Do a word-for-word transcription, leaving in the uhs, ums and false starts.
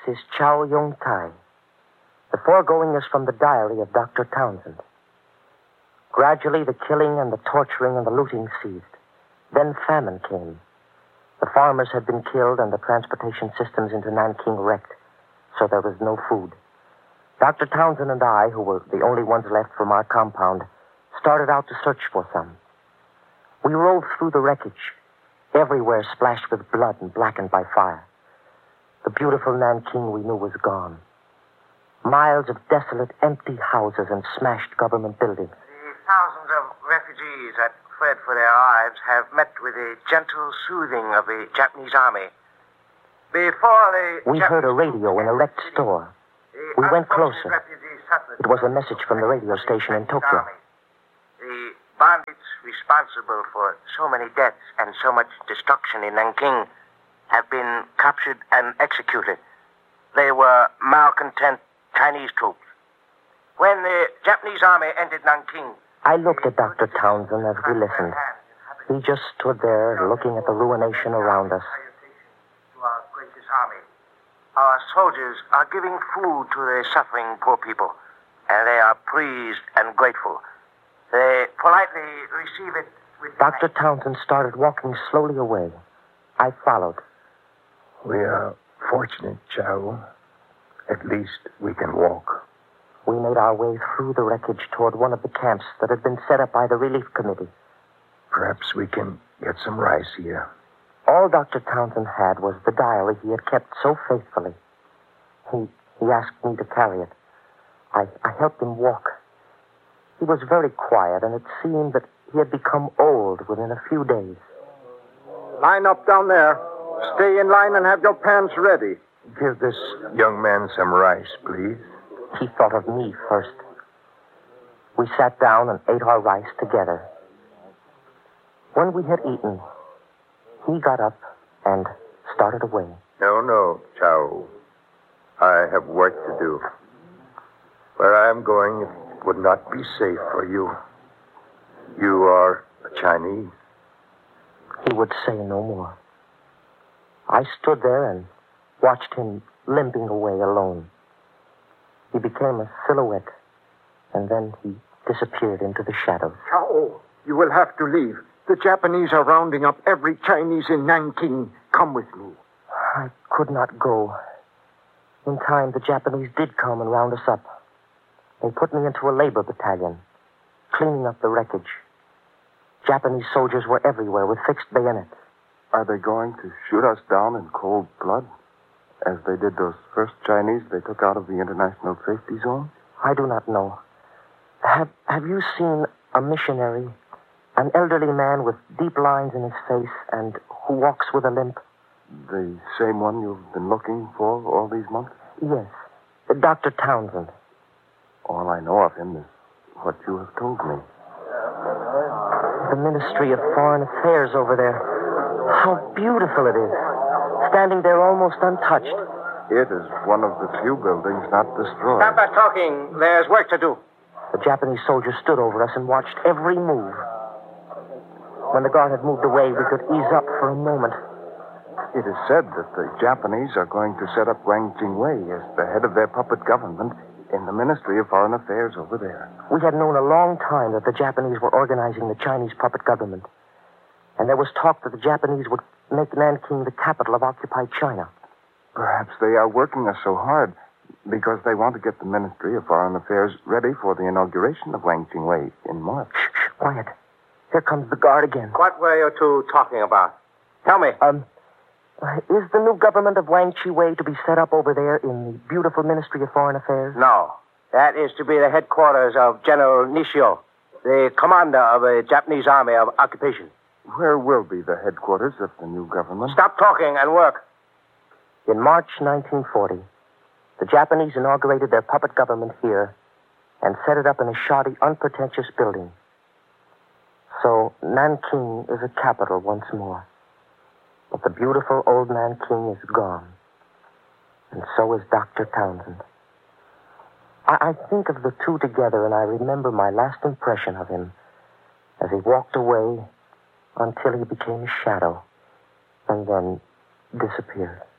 is Chow Yong Tai. The foregoing is from the diary of Doctor Townsend. Gradually, the killing and the torturing and the looting ceased. Then famine came. The farmers had been killed and the transportation systems into Nanking wrecked, so there was no food. Doctor Townsend and I, who were the only ones left from our compound, started out to search for some. We rode through the wreckage, everywhere splashed with blood and blackened by fire. The beautiful Nanking we knew was gone. Miles of desolate, empty houses and smashed government buildings. The thousands of refugees that fled for their lives have met with the gentle soothing of the Japanese army. Before the We heard a radio in a wrecked store. We went closer. It was a message from the radio station in Tokyo. The bandits responsible for so many deaths and so much destruction in Nanking have been captured and executed. They were malcontent Chinese troops. When the Japanese army entered Nanking... I looked at Doctor Townsend as we listened. He just stood there looking at the ruination around us. To our greatest army. Our soldiers are giving food to the suffering poor people, and they are pleased and grateful. They politely receive it with... Doctor Townsend started walking slowly away. I followed. We are fortunate, Chow. At least we can walk. We made our way through the wreckage toward one of the camps that had been set up by the relief committee. Perhaps we can get some rice here. All Doctor Townsend had was the diary he had kept so faithfully. He he asked me to carry it. I, I helped him walk. He was very quiet, and it seemed that he had become old within a few days. Line up down there. Stay in line and have your pans ready. Give this young man some rice, please. He thought of me first. We sat down and ate our rice together. When we had eaten, he got up and started away. No, no, Chow. I have work to do. Where I am going, it would not be safe for you. You are a Chinese. He would say no more. I stood there and watched him limping away alone. He became a silhouette, and then he disappeared into the shadows. Chow, you will have to leave. The Japanese are rounding up every Chinese in Nanking. Come with me. I could not go. In time, the Japanese did come and round us up. They put me into a labor battalion, cleaning up the wreckage. Japanese soldiers were everywhere with fixed bayonets. Are they going to shoot us down in cold blood, as they did those first Chinese they took out of the international safety zone? I do not know. Have, have you seen a missionary, an elderly man with deep lines in his face and who walks with a limp? The same one you've been looking for all these months? Yes. Doctor Townsend. All I know of him is what you have told me. The Ministry of Foreign Affairs over there. How beautiful it is. Standing there almost untouched. It is one of the few buildings not destroyed. Stop that talking. There's work to do. The Japanese soldiers stood over us and watched every move. When the guard had moved away, we could ease up for a moment. It is said that the Japanese are going to set up Wang Jingwei as the head of their puppet government in the Ministry of Foreign Affairs over there. We had known a long time that the Japanese were organizing the Chinese puppet government. And there was talk that the Japanese would make Nanking the capital of occupied China. Perhaps they are working us so hard because they want to get the Ministry of Foreign Affairs ready for the inauguration of Wang Jingwei in March. Shh, shh, quiet. Here comes the guard again. What were you two talking about? Tell me. Um, is the new government of Wang Chiwei to be set up over there in the beautiful Ministry of Foreign Affairs? No. That is to be the headquarters of General Nishio, the commander of the Japanese Army of Occupation. Where will be the headquarters of the new government? Stop talking and work. In March nineteen forty, the Japanese inaugurated their puppet government here and set it up in a shoddy, unpretentious building. So Nanking is a capital once more. But the beautiful old Nanking is gone. And so is Doctor Townsend. I, I think of the two together, and I remember my last impression of him as he walked away until he became a shadow and then disappeared.